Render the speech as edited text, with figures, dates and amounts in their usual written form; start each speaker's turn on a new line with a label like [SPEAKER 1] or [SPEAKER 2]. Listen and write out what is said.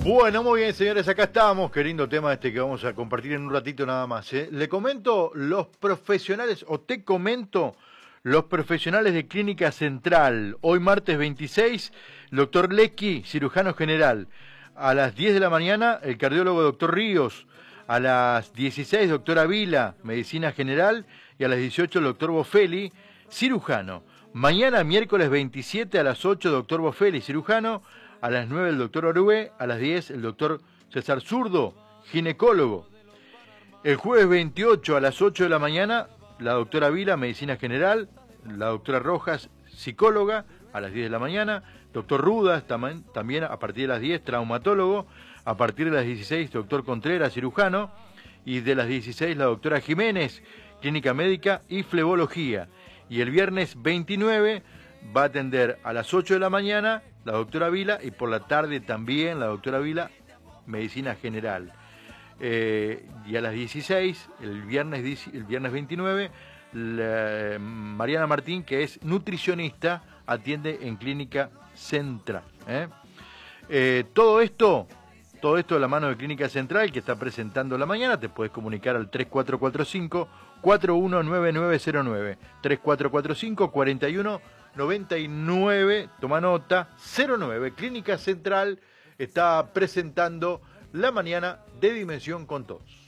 [SPEAKER 1] Bueno, muy bien, señores, acá estamos. Qué lindo tema este que vamos a compartir en un ratito nada más. Le comento los profesionales, o te comento los profesionales de Clínica Central. Hoy martes 26, el doctor Lecki, cirujano general. A las 10 de la mañana, el cardiólogo doctor Ríos. A las 16, doctora Vila, medicina general. Y a las 18, el doctor Bofelli, cirujano. Mañana, miércoles 27, a las 8, doctor Bofelli, cirujano. A las 9 el doctor Orué, a las 10 el doctor César Zurdo, ginecólogo. El jueves 28 a las 8 de la mañana, la doctora Vila, medicina general, la doctora Rojas, psicóloga, a las 10 de la mañana, doctor Rudas, también a partir de las 10, traumatólogo, a partir de las 16, doctor Contreras, cirujano, y de las 16 la doctora Jiménez, clínica médica y flebología. Y el viernes 29 va a atender a las 8 de la mañana la doctora Vila y por la tarde también la doctora Vila, medicina general. Y a las 16, el viernes 29, Mariana Martín, que es nutricionista, atiende en Clínica Central. Todo esto de la mano de Clínica Central, que está presentando la mañana. Te puedes comunicar al 3445-419909, 3445-4199, toma nota, 09. Clínica Central está presentando la mañana de Dimensión con Todos.